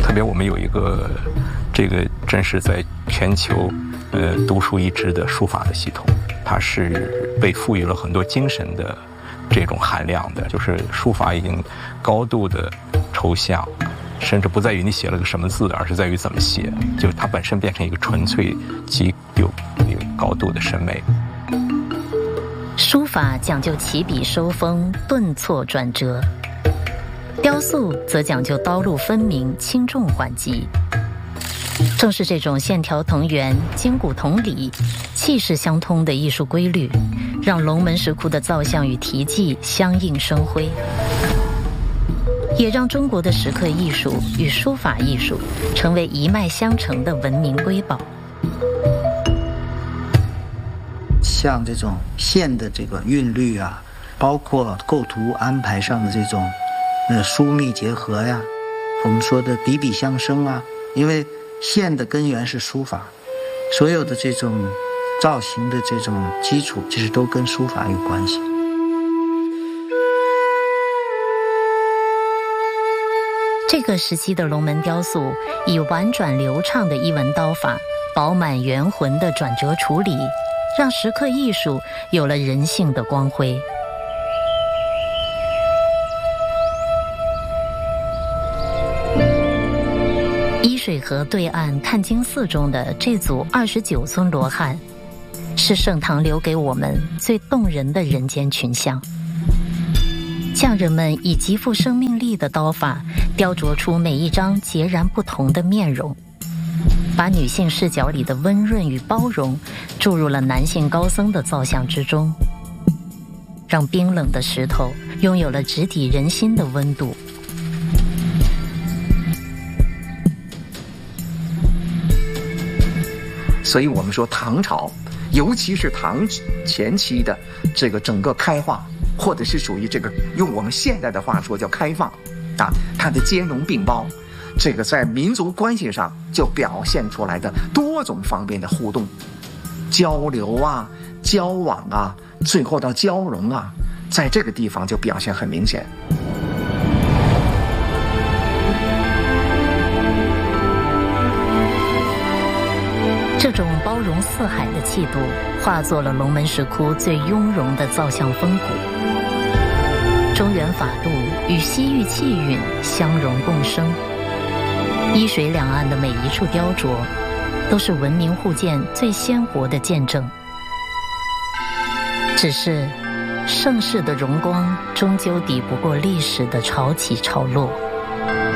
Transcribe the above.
特别我们有一个真是在全球独树一帜的书法的系统，它是被赋予了很多精神的这种含量的，就是书法已经高度的抽象，甚至不在于你写了个什么字，而是在于怎么写，就它本身变成一个纯粹极有高度的审美。 书法讲究起笔收锋，顿挫转折；雕塑则讲究刀路分明，轻重缓急。正是这种线条同源、筋骨同理、气势相通的艺术规律，让龙门石窟的造像与题记相映生辉，也让中国的石刻艺术与书法艺术成为一脉相承的文明瑰宝。 像这种线的这个韵律啊，包括构图安排上的这种疏密结合呀，我们说的笔笔相生啊，因为线的根源是书法，所有的这种造型的这种基础其实都跟书法有关系。 这个时期的龙门雕塑以婉转流畅的一文刀法，饱满圆浑的转折处理，让石刻艺术有了人性的光辉。伊水河对岸看经寺中的这组29尊罗汉，是盛唐留给我们最动人的人间群像。匠人们以极富生命力的刀法，雕琢出每一张截然不同的面容，把女性视角里的温润与包容注入了男性高僧的造像之中，让冰冷的石头拥有了直抵人心的温度。 所以我们说唐朝，尤其是唐前期的这个整个开化，或者是属于这个用我们现代的话说叫开放啊，它的兼容并包，这个在民族关系上就表现出来的多种方面的互动、交流啊、交往啊，最后到交融啊，在这个地方就表现很明显。 这种包容四海的气度，化作了龙门石窟最雍容的造像风骨。中原法度与西域气韵相融共生，伊水两岸的每一处雕琢，都是文明互鉴最鲜活的见证。只是盛世的荣光，终究抵不过历史的潮起潮落。